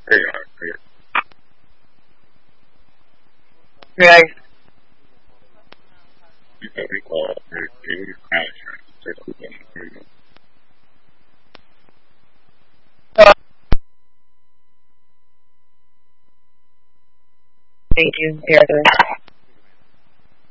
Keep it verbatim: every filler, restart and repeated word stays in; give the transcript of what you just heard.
可以啊，可以。 对啊。 一个一个可以可以看一下，这个可能可以用。 Thank you, Erica.